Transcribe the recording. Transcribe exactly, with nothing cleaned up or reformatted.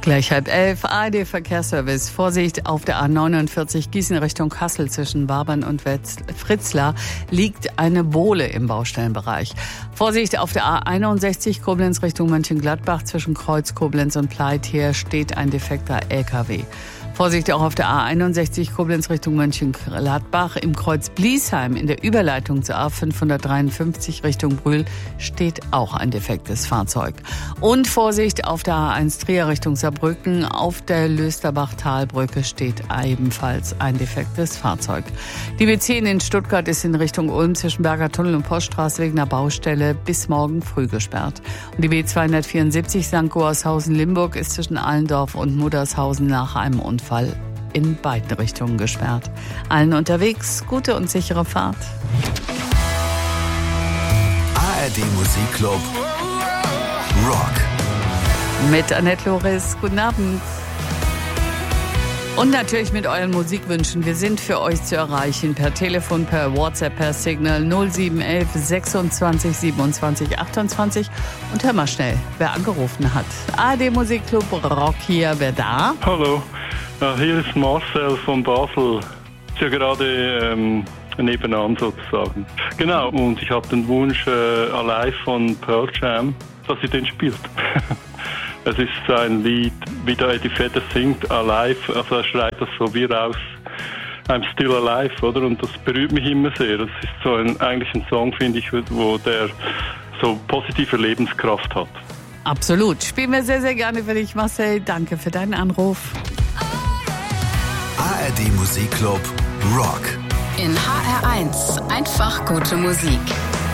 Gleich halb elf, A R D-Verkehrsservice. Vorsicht auf der A neunundvierzig Gießen Richtung Kassel zwischen Wabern und Fritzlar liegt eine Bohle im Baustellenbereich. Vorsicht auf der A einundsechzig Koblenz Richtung Mönchengladbach zwischen Kreuz Koblenz und Pleither steht ein defekter L K W. Vorsicht auch auf der A einundsechzig Koblenz Richtung Mönchengladbach. Im Kreuz Bliesheim in der Überleitung zur A fünfhundertdreiundfünfzig Richtung Brühl steht auch ein defektes Fahrzeug. Und Vorsicht auf der A eins Trier Richtung Saarbrücken. Auf der Lösterbach-Talbrücke steht ebenfalls ein defektes Fahrzeug. Die B zehn in Stuttgart ist in Richtung Ulm zwischen Berger Tunnel und Poststraße wegen einer Baustelle bis morgen früh gesperrt. Und die B zweihundertvierundsiebzig Sankt Goarshausen-Limburg ist zwischen Allendorf und Muddershausen nach einem Unfall in beiden Richtungen gesperrt. Allen unterwegs gute und sichere Fahrt. A R D Musikclub Rock Mit Annette Loris. Guten Abend. Und natürlich mit euren Musikwünschen. Wir sind für euch zu erreichen per Telefon, per WhatsApp, per Signal null sieben eins eins sechsundzwanzig siebenundzwanzig achtundzwanzig. Und hör mal schnell, wer angerufen hat. A R D Musikclub Rock hier, wer da? Hallo, ja, hier ist Marcel von Basel. Ist ja gerade ähm, nebenan sozusagen. Genau, und ich habe den Wunsch äh, Alive von Pearl Jam, dass sie den spielt. Es ist ein Lied, wie der Eddie Vedder singt, Alive, also er schreit das so wie raus, I'm still alive, oder? Und das berührt mich immer sehr. Das ist so ein, eigentlich ein Song, finde ich, wo der so positive Lebenskraft hat. Absolut. Spielen wir sehr, sehr gerne für dich, Marcel. Danke für deinen Anruf. A R D Musikclub Rock. In H R eins. Einfach gute Musik.